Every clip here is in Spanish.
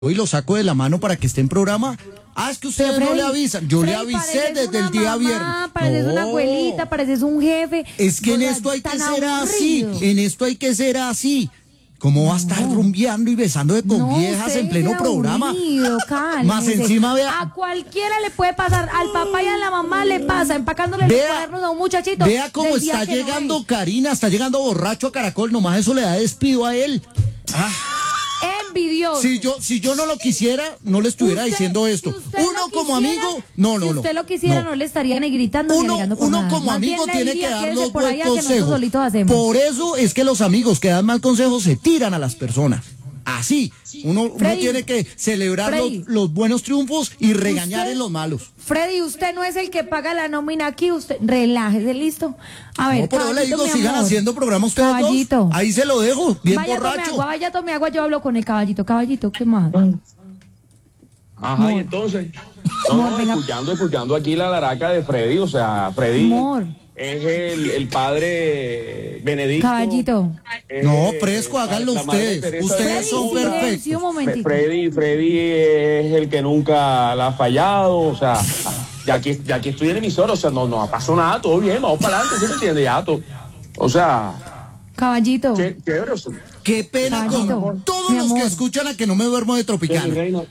y lo saco de la mano para que esté en programa. Es que ustedes no le avisan. Yo le avisé desde el día viernes. Pareces una abuelita, pareces un jefe. Es que en esto hay que ser así. En esto hay que ser así. ¿Cómo va a estar rumbeando y besándose con viejas en pleno programa? Más encima, vea. A cualquiera le puede pasar. Al papá y a la mamá le pasa, empacándole los cuadernos a un muchachito. Vea cómo está llegando Karina, está llegando borracho a Caracol. Nomás eso le da despido a él. Envidioso. Si yo no lo quisiera, no le estuviera diciendo esto. Uno como amigo, no. Si usted lo quisiera, no le estaría ni gritando ni alegando con nada. Uno como amigo tiene que dar los buenos consejos. Hacemos. Por eso es que los amigos que dan mal consejos se tiran a las personas. Así, uno tiene que celebrar los buenos triunfos y regañar en los malos. Freddy, usted no es el que paga la nómina aquí, usted relájese, listo. A ver, pero yo le digo, sigan haciendo programas ustedes dos. Ahí se lo dejo, bien borracho. Vaya, tome agua, yo hablo con el caballito. Caballito, ¿qué más? Ajá, y entonces, escuchando aquí la laraca de Freddy, o sea, Freddy es el padre Benedicto. Caballito. No, fresco, háganlo ustedes. Ustedes son perfectos. Freddy es el que nunca la ha fallado, o sea, ya que estoy en emisora, o sea, no pasó nada, todo bien, vamos para adelante, ¿sí me entiende? Ya, o sea... Caballito. Qué pena con todos los que escuchan a que no me duermo de Tropicana.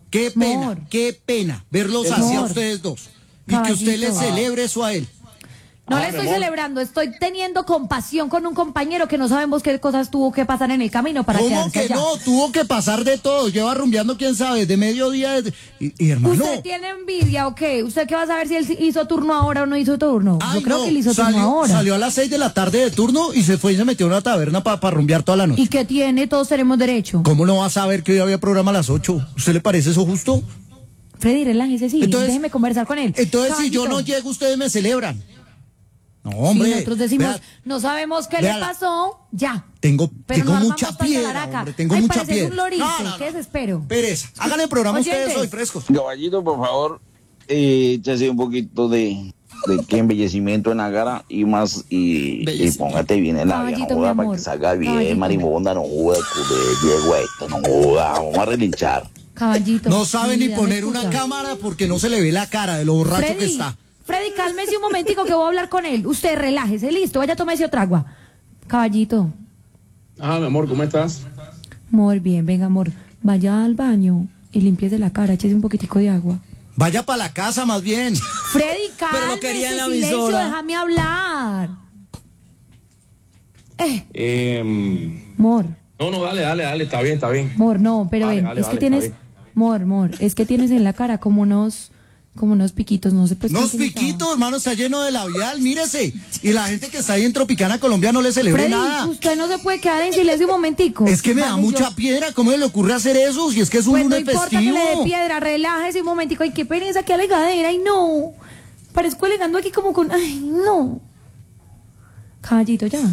Qué pena verlos así a ustedes dos. Y que usted le celebre eso a él. No le estoy celebrando, estoy teniendo compasión con un compañero que no sabemos qué cosas tuvo que pasar en el camino para ¿Cómo que allá? No? Tuvo que pasar de todo, lleva rumbeando quién sabe, de mediodía. Y hermano. ¿Usted tiene envidia o qué? ¿Usted qué va a saber si él hizo turno ahora o no hizo turno? Yo creo que él hizo turno ahora. Salió a las 6 de la tarde de turno y se fue y se metió en una taberna para rumbear toda la noche. ¿Y qué tiene? Todos tenemos derecho. ¿Cómo no va a saber que hoy había programa a las 8? ¿Usted le parece eso justo? Freddy, relájese, sí, déjeme conversar con él. Entonces, caballito, si yo no llego, ustedes me celebran. No, hombre. Si nosotros decimos, no sabemos qué le pasó, ya. Tengo mucha piedra, hombre, tengo mucha piedra. Un lorito, qué desespero. Pereza, háganle el programa ustedes hoy frescos. Caballito, por favor, échase un poquito de que embellecimiento en la cara y más, y póngate bien en la vida, no joda, para que salga bien, marimonda, no joda, Diego esto, no joda, vamos a relinchar. Caballito. No sabe ni poner una cámara porque no se le ve la cara de lo borracho que está. Freddy, cálmese un momentico que voy a hablar con él. Usted relájese, listo, vaya a tomarse otra agua. Caballito. Mi amor, ¿cómo estás? Amor, bien, venga, amor. Vaya al baño y limpiese la cara, échese un poquitico de agua. Vaya para la casa más bien. Freddy, cálmese, pero lo quería en la silencio, emisora. déjame hablar. Amor. No, dale, está bien. Amor, no, pero que tienes... Amor, es que tienes en la cara como unos piquitos, no sé pues. Unos piquitos, hermano, está lleno de labial, mírese. Y la gente que está ahí en Tropicana, Colombia, no le celebra Freddy, nada. Usted no se puede quedar en silencio un momentico. Es que me da mucha piedra, ¿cómo le ocurre hacer eso? Si es que es un lunes festivo. No importa que le dé piedra, relájese un momentico. Ay, qué pereza, qué alegadera, ay no. Parezco alegando aquí como con, ay no. Caballito, ya.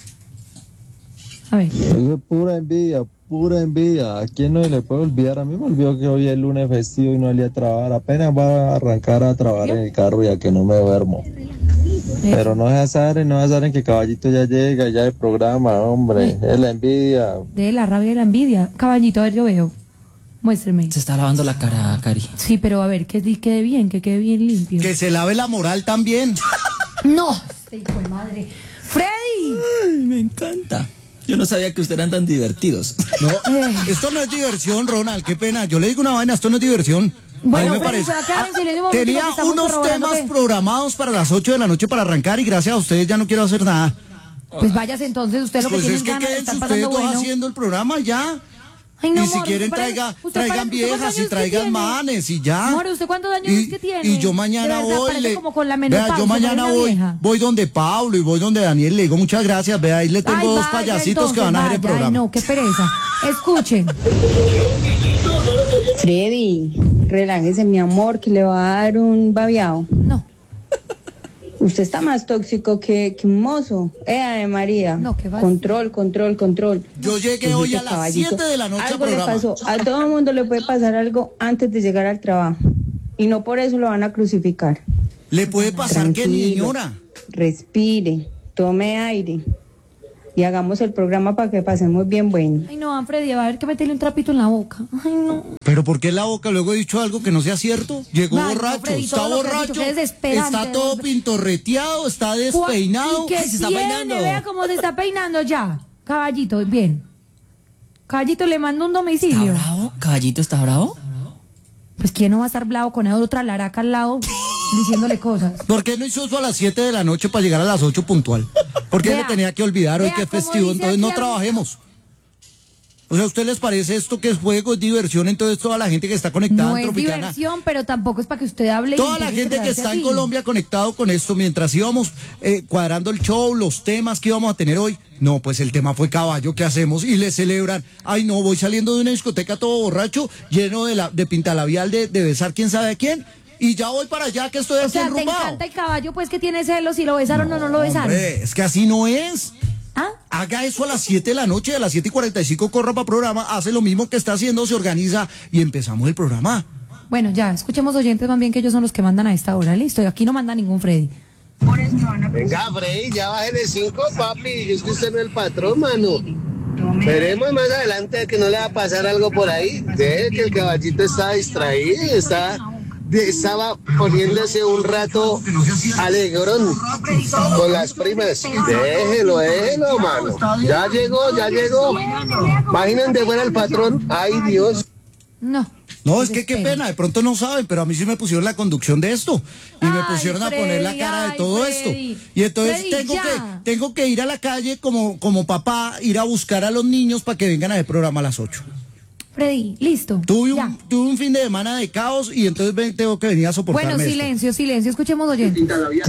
A ver. Eso es pura envidia. ¿A quién no le puede olvidar? A mí me olvidó que hoy es lunes festivo y no salí a trabajar. Apenas va a arrancar a trabajar en el carro ya que no me duermo. Pero no se saben que Caballito ya llega, ya el programa, hombre. Es la envidia. De la rabia y la envidia. Caballito, a ver, yo veo. Muéstreme. Se está lavando la cara, Cari. Sí, pero a ver, que quede bien limpio. Que se lave la moral también. No, hijo de madre. ¡Freddy! Ay, me encanta. Yo no sabía que ustedes eran tan divertidos. No, esto no es diversión, Ronald, qué pena. Yo le digo una vaina, esto no es diversión. Bueno, a mí me parece. Tenía unos temas programados para las 8 de la noche para arrancar y gracias a ustedes ya no quiero hacer nada. Pues váyase entonces, usted lo que tiene ganas de estar pasando ustedes bueno. haciendo el programa ya. Ay, no, y si quieren traigan viejas y traigan manes y ya. Amor, ¿usted cuántos años es que tiene? Y yo mañana como con la menopausia, yo mañana voy donde Pablo y voy donde Daniel, le digo muchas gracias, vea, ahí le tengo dos payasitos que van a ver el programa. Ay, no, qué pereza. Escuchen. Freddy, relájese, mi amor, que le va a dar un babiao. No. Usted está más tóxico que un mozo. De María. No, ¿qué va? Control. Yo llegué hoy a las 7 de la noche al programa. Algo le pasó. A todo el mundo le puede pasar algo antes de llegar al trabajo. Y no por eso lo van a crucificar. ¿Le puede pasar qué, señora? Respire, tome aire. y hagamos el programa para que pasemos bien bueno. Ay, no, Freddy, va a haber que meterle un trapito en la boca. Ay, no. ¿Pero por qué en la boca? Luego he dicho algo que no sea cierto. Llegó Ay, no, borracho, Freddy, está todo lo que has borracho, dicho, que es desesperante, está todo hombre. pintorreteado, está despeinado. ¿Y qué Ay, se está tiene? peinando. Vea cómo se está peinando ya. Caballito, bien. Caballito, le mando un domicilio. ¿Está bravo? ¿Caballito está bravo? Pues quién no va a estar bravo con otra laraca al lado diciéndole cosas. ¿Por qué no hizo eso a las 7 de la noche para llegar a las 8 puntual? ¿Por qué Vea, le tenía que olvidar hoy vea que es cómo festivo? dice Entonces aquí no al- trabajemos. O sea, ¿a usted les parece esto que es juego, es diversión? Entonces toda la gente que está conectada No en es Tropicana, diversión, pero tampoco es para que usted hable. y toda la empiece a gente que expresarse está en así. Colombia conectado con esto, mientras íbamos cuadrando el show, los temas que íbamos a tener hoy, no, pues el tema fue caballo, ¿qué hacemos? Y le celebran, ay no, voy saliendo de una discoteca todo borracho, lleno de pintalabial de besar quién sabe a quién, y ya voy para allá que estoy O así sea, te enrumbado. encanta el caballo, pues que tiene celos, si lo besaron o no lo besaron. Hombre, es que así no es. ¿Ah? Haga eso a las 7 de la noche, a las 7:45 corra para programa, hace lo mismo que está haciendo, se organiza y empezamos el programa. Bueno, ya, escuchemos oyentes más bien que ellos son los que mandan a esta hora, listo. Y aquí no manda ningún Freddy. Venga, Freddy, ya bájele 5, papi. Es que usted no es el patrón, mano. Veremos más adelante que no le va a pasar algo por ahí. Deje que el caballito está distraído, estaba poniéndose un rato alegrón con las primas. Déjelo, mano. Ya llegó. Imagínense fuera el patrón. Ay, Dios. No, es que qué pena, de pronto no saben, pero a mí sí me pusieron la conducción de esto. Y me pusieron a poner la cara de todo esto. Y entonces tengo que ir a la calle como papá, ir a buscar a los niños para que vengan a ver programa a las 8. Freddy, listo. Tuve un fin de semana de caos y entonces tengo que venir a soportarme Bueno, esto. silencio, escuchemos oyentes.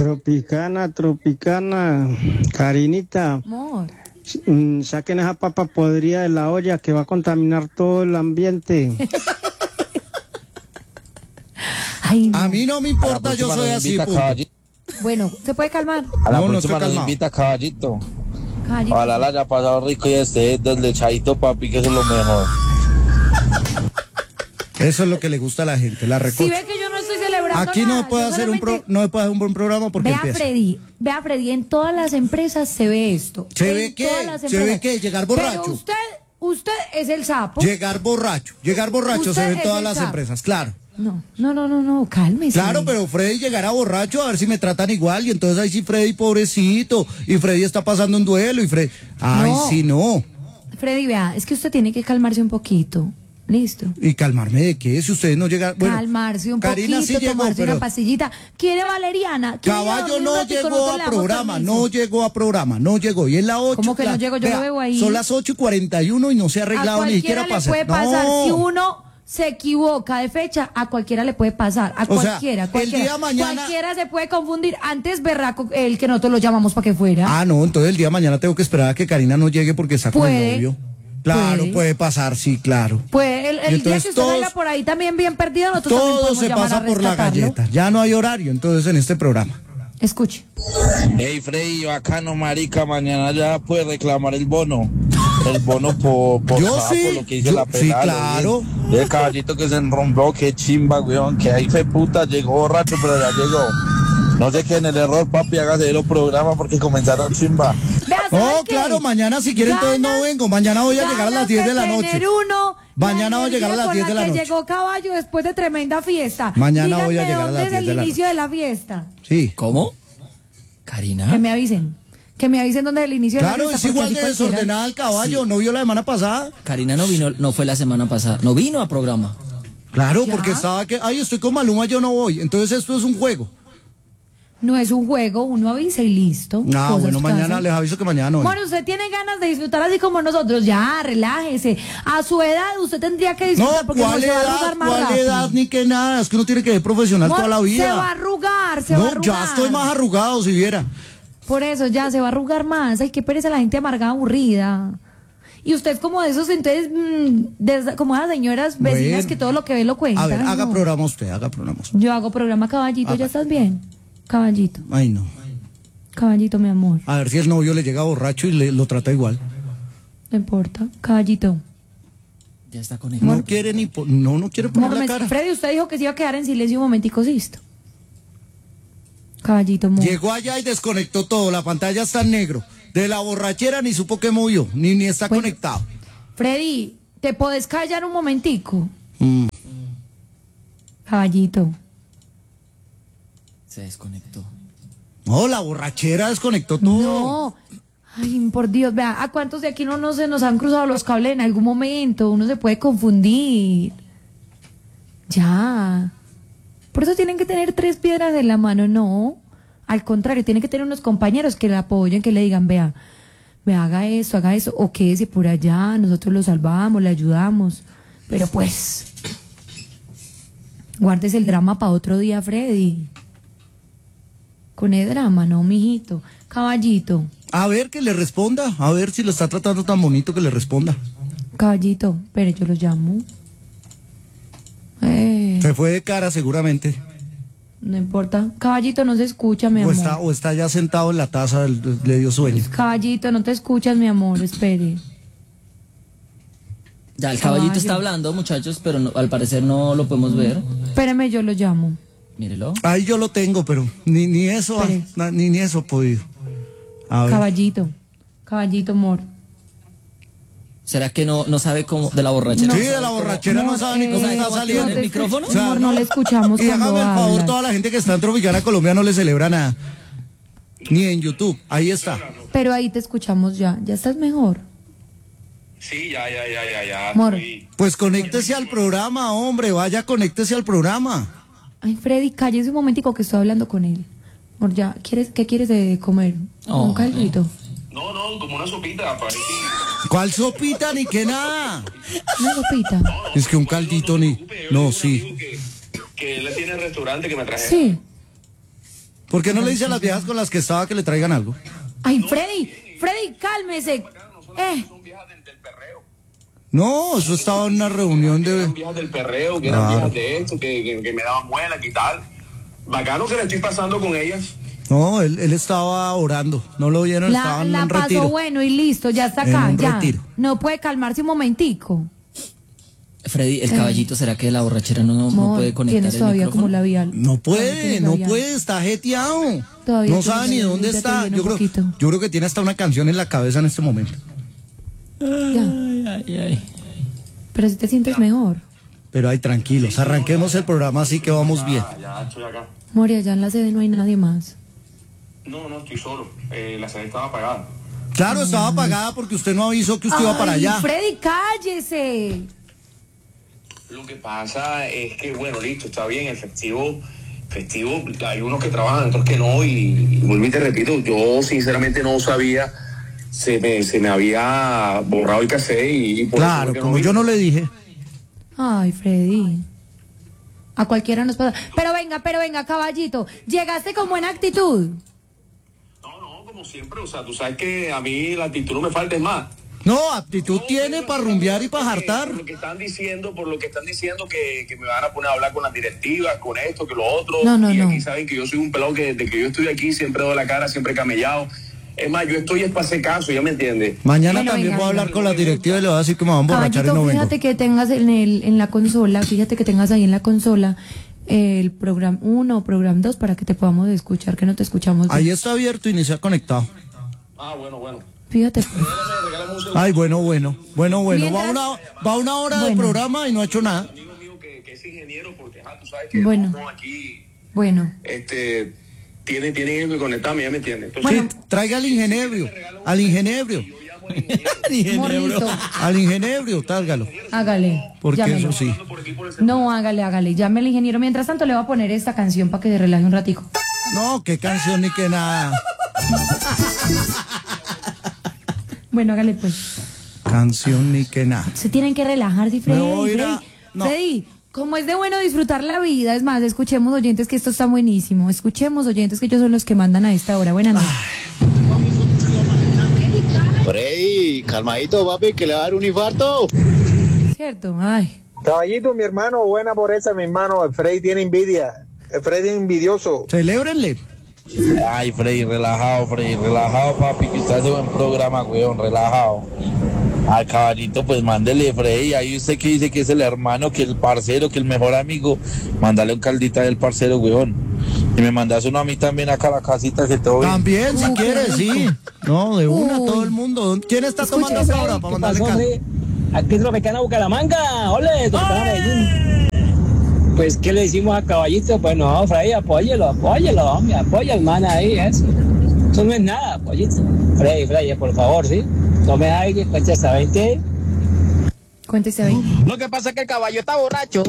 Tropicana, Karinita. Amor. Saquen esa papa podrida de la olla que va a contaminar todo el ambiente. Ay, no. A mí no me importa, yo soy así. Bueno, ¿se puede calmar? A la No, no próxima estoy nos calmado. invita caballito. Caballito. Ojalá la haya pasado rico y esté deslechadito, papi, que eso es lo mejor. Eso es lo que le gusta a la gente, la Si recocha. ve que yo no estoy celebrando Aquí nada, no puede yo hacer solamente- no puede hacer un buen programa porque Vea empieza. Freddy, en todas las empresas se ve esto. ¿Se En ve qué? todas las ¿Se ve empresas. qué? Llegar borracho. Pero usted es el sapo. Llegar borracho Usted se ve en es todas el las sapo. empresas, claro. No, cálmese. Claro, pero Freddy llegará borracho a ver si me tratan igual y entonces ahí sí Freddy pobrecito y Freddy está pasando un duelo y Freddy, ay No. sí no. Freddy, vea, es que usted tiene que calmarse un poquito. Listo. ¿Y calmarme de qué? Si ustedes no llegan, bueno, Calmarse un Karina poquito, sí llegó, tomarse pero una pastillita. ¿Quiere valeriana? ¿Quiere Caballo dormir un no ratico? llegó Nosotros a le damos programa, permiso. no llegó y es la 8. ¿Cómo que no llegó? Yo lo veo ahí. Son las 8:41 y no se ha arreglado A ni siquiera cualquiera le para puede pasar. No. Si uno se equivoca de fecha, a cualquiera le puede pasar. A O sea, cualquiera. el día mañana- Cualquiera se puede confundir. Antes berraco el que nosotros lo llamamos para que fuera. Ah, no, entonces el día de mañana tengo que esperar a que Karina no llegue porque está con Puede. el novio. Claro, Puede. puede pasar, sí, claro. Pues el Y día que entonces usted salga por ahí también bien perdido, nosotros también Todo podemos se llamar pasa a por la rescatarlo. galleta. Ya no hay horario, entonces, en este programa. Escuche. Hey, Freddy, bacano, marica, mañana ya puede reclamar el bono. El bono por Yo sapo, sí, lo que dice yo- la sí, penal. claro. El caballito que se enrompió, qué chimba, weón, que ahí fue puta, llegó borracho, pero ya llegó. No sé qué en el error, papi, hágase los programas porque comenzaron chimba. Vea, ¿sabe Oh, qué? claro, mañana si quiere entonces no vengo. Mañana voy a llegar a las 10 de la Ganas noche. tener uno, Mañana voy a llegar a las 10 de la con noche. que llegó Caballo después de tremenda fiesta. Mañana voy a Díganme llegar a las dónde es 10 de la el inicio de la fiesta. Sí. ¿Cómo? Que ¿Karina? me avisen. Que me avisen dónde es el inicio de la Claro, fiesta. es igual porque de así cualquiera- desordenada el caballo. ¿No vio la semana pasada? Karina no vino, no fue la semana pasada. No vino a programa. Claro, ¿Ya? porque estaba que, ay, estoy con Maluma, yo no voy. Entonces esto es un juego. No es un juego, uno avisa y listo. Ah, Cosas bueno, que mañana hacen. les aviso que mañana no. voy. Bueno, usted tiene ganas de disfrutar así como nosotros. Ya, relájese. A su edad usted tendría que disfrutar No, porque no ¿cuál se va a edad? arrugar más ¿Cuál rápido. edad? Ni que nada. Es que uno tiene que ser profesional toda la vida. Se va a arrugar, se va a No, arrugar. ya estoy más arrugado, si viera. Por eso ya se va a arrugar más. Ay, qué pereza la gente amargada, aburrida. Y usted es como de esos, entonces, como esas señoras vecinas Bueno. que todo lo que ve lo cuenta. A ver, Ay, haga no. programa usted, haga programa usted. Yo hago programa Caballito, ¿ya estás bien? Caballito, Ay, no. Caballito, mi amor. A ver si el novio le llega borracho y lo trata igual. No importa. Caballito. Ya está conectado. No quiere no quiere poner la cara. Freddy, usted dijo que se iba a quedar en silencio un momentico, listo. Caballito, amor. Llegó allá y desconectó todo, la pantalla está en negro. De la borrachera ni supo que movió, ni está conectado. Freddy, ¿te podés callar un momentico? Caballito. Se desconectó. No, la borrachera desconectó todo. No. Ay, por Dios, vea, ¿a cuántos de aquí no se nos han cruzado los cables en algún momento? Uno se puede confundir. Ya. Por eso tienen que tener 3 piedras en la mano, no. Al contrario, tienen que tener unos compañeros que le apoyen, que le digan, vea, haga eso, o quédese por allá, nosotros lo salvamos, le ayudamos. Pero pues, guárdese el drama para otro día, Freddy. Con el drama, no, mijito. Caballito. A ver, que le responda. A ver si lo está tratando tan bonito que le responda. Caballito, pero yo lo llamo. Se fue de cara seguramente. No importa. Caballito, no se escucha, mi amor. O está ya sentado en la taza, le dio sueño. Caballito, no te escuchas, mi amor, espere. Ya, el caballito está hablando, muchachos, pero no, al parecer no lo podemos ver. Espérame, yo lo llamo. Mírelo. Ahí yo lo tengo, pero ni eso, ni eso he podido. A ver. Caballito, amor. ¿Será que no sabe cómo de la borrachera? Sí, de la borrachera no sabe ni cómo está saliendo. ¿El micrófono? O sea, amor, no le escuchamos. Y cuando hágame el favor, habla. toda la gente que está en Tropicana Colombia no le celebra nada. Ni en YouTube. Ahí está. Pero ahí te escuchamos ya. ¿Ya estás mejor? Sí, ya. Amor. Pues conéctese al programa, hombre. Vaya, conéctese al programa. Ay, Freddy, cállese un momentico que estoy hablando con él. Amor, ya, ¿qué quieres de comer? ¿Un caldito? No, como una sopita, para ¿Cuál sopita ni que nada? ¿Una sopita? Es que un caldito ni... No, sí. Que él tiene el restaurante que me traje. Sí. ¿Por qué no le dice a las viejas con las que estaba que le traigan algo? Ay, Freddy, cálmese. No, eso estaba en una reunión de... Eran viejas del perreo, que eran viejas de esto, que me daban muela y tal. Bacano que le estoy pasando con ellas. No, él estaba orando. ¿No lo vieron? Estaba en La un pasó retiro. bueno y listo, ya está acá, En un ya. retiro. No puede calmarse un momentico. Freddy, el caballito, ¿será que la borrachera no puede conectar Tienes el todavía micrófono? como labial. No puede, está jeteado. Todavía No sabe ni dónde está. Yo creo que tiene hasta una canción en la cabeza en este momento. Ay. Pero si te sientes mejor. Pero ahí, tranquilos, arranquemos el programa así que vamos bien. Ya estoy acá. Moria, allá en la sede no hay nadie más. No, estoy solo. La sede estaba apagada. Claro, estaba apagada porque usted no avisó que usted iba para allá. Freddy, cállese. Lo que pasa es que, bueno, listo, está bien, el festivo, hay unos que trabajan, otros que no, y vuelvo y te repito, yo sinceramente no sabía, se me había borrado el cassette y por Claro, eso como yo no le dije. Ay, Freddy. A cualquiera nos pasa. Pero venga, caballito. Llegaste con buena actitud. No, como siempre, o sea, tú sabes que a mí la actitud no me falta, es más. No, actitud tiene para rumbear y para jartar. Por lo que están diciendo que me van a poner a hablar con las directivas, con esto, que lo otro. No. Aquí saben que yo soy un pelado que desde que yo estoy aquí siempre doy la cara, siempre he camellado. Es más, yo estoy es para hacer caso, ¿ya me entiendes? Mañana Bueno, también venga, voy a hablar con las directivas y le voy a decir que me van a emborrachar y Caballito, no vengo. fíjate que tengas en la consola, fíjate que tengas ahí en la consola el programa 1 o programa 2 para que te podamos escuchar, que no te escuchamos bien. Ahí está abierto y ni se ha conectado. Ah, bueno. Fíjate. Ay, bueno. Mientras... Va una hora de programa y no ha hecho nada. Amigo mío que es ingeniero, porque tú sabes que Bueno. aquí tienen que conectarme, ¿ya me entiendes? Entonces, Sí, traiga al ingenebrio. Morrito, Al ingenebrio, tárgalo. hágale. Porque llámelo. eso sí. No, hágale. Llame al ingeniero. Mientras tanto, le voy a poner esta canción para que se relaje un ratico. No, qué canción ni qué nada. Bueno, hágale pues. Canción ni qué nada. Se tienen que relajar, sí, Freddy. Me voy a ir a- no. Freddy, como es de bueno disfrutar la vida, es más, escuchemos oyentes que esto está buenísimo. Escuchemos oyentes que ellos son los que mandan a esta hora. Buenas noches. Freddy, calmadito, papi, que le va a dar un infarto. ¿Cierto? Ay. Caballito, mi hermano, buena por esa, mi hermano. El Freddy tiene envidia. El Freddy es envidioso. Celébrenle. Ay, Freddy, relajado, papi, que usted hace buen programa, weón, relajado. Al caballito, pues mándele, Freddy, ahí usted que dice que es el hermano, que el parcero, que el mejor amigo, mándale un caldita del parcero, weón. Y me mandas uno a mí también acá a la casita que todo bien. También, si quieres, sí. No, de una, todo el mundo. ¿Quién está tomando hasta ahora para mandarle caldo? Aquí es Tropicana Bucaramanga. ¡Ole! Tropicana Medellín. Pues, ¿qué le decimos a Caballito? Pues no, Freddy, apóyelo, hombre, apoya al man ahí, eso. Eso no es nada, Pollito. Freddy, por favor, ¿sí? Tome aire, cuéntese a 20. Cuéntese a 20. Lo que pasa es que el caballo está borracho.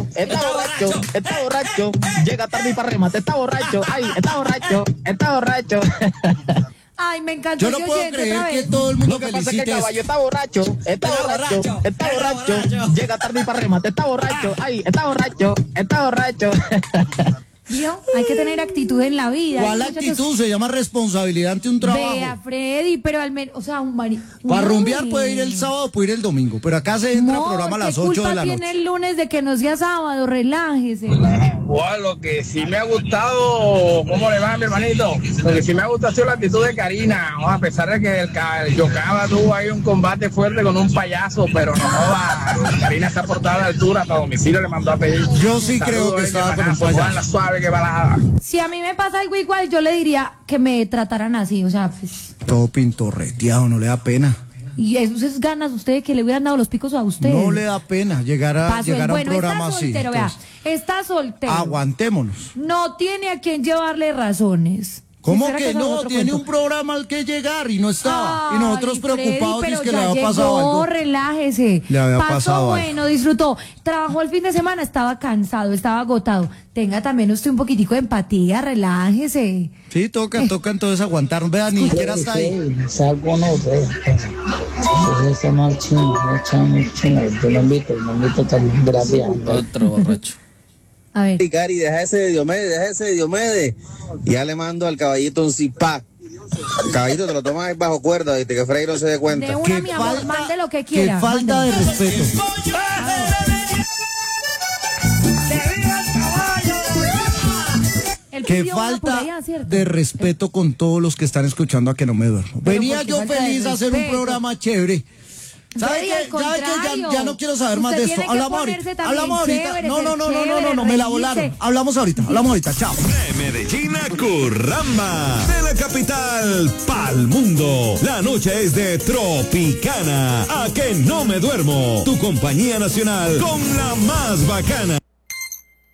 Llega tarde y para remate, está borracho. Ay, está borracho. Ay, me encantó. Yo no puedo creer que todo el mundo felicite. Lo que pasa es que el caballo está borracho. Llega tarde y para remate, está borracho. Ay, está borracho. ¿Vio? Hay que tener actitud en la vida. ¿Cuál actitud? Se llama responsabilidad ante un trabajo. Vea, Freddy, pero al menos, o sea, para rumbear puede ir el sábado, puede ir el domingo, pero acá se entra al programa a las 8 de la noche. ¿Qué culpa tiene el lunes de que no sea sábado? Relájese. Bueno, lo que sí me ha gustado, ¿cómo le va, mi hermanito? Lo que sí me ha gustado ha sido la actitud de Karina, a pesar de que el Yocaba tuvo ahí un combate fuerte con un payaso, pero no va. Karina se ha portado a la altura, hasta domicilio le mandó a pedir. Yo sí creo que estaba con un payaso. Suave que balada. Si a mí me pasa algo igual, yo le diría que me trataran así, o sea, pues... Todo pintorreteado, no le da pena. Y esas ganas usted que le hubieran dado los picos a usted. No le da pena llegar a un programa está soltero, así. vea, está soltero. Aguantémonos. No tiene a quien llevarle razones. ¿Cómo que no? Tiene un programa al que llegar y no estaba. Y nosotros preocupados es que le había pasado algo. Relájese. Le había pasó pasado bueno, disfrutó. Trabajó el fin de semana, estaba cansado, estaba agotado. Tenga también usted un poquitico de empatía, relájese. Sí, toca entonces aguantar. Vea, ni siquiera está ahí. Salgo no, ve. Entonces está mal chino. Yo lo invito también, gracias. Otro borracho. A ver. Cari, deja ese de Diomedes. Y ya le mando al caballito un zip-pack. El caballito te lo tomas ahí bajo cuerda, ¿viste? Que Freddy no se dé cuenta. De una, mi amor, mande lo que quiera. Qué falta de respeto. Qué falta de respeto con todos los que están escuchando a Que No Me Duermo. Venía yo feliz a hacer un programa chévere. ¿Sabe qué? Ya no quiero saber más de esto. Hablamos ahorita. No, me la volaron. Hablamos ahorita, chao. De Medellín a Curramba, de la capital pa'l mundo. La noche es de Tropicana. A Que No Me Duermo, tu compañía nacional con la más bacana.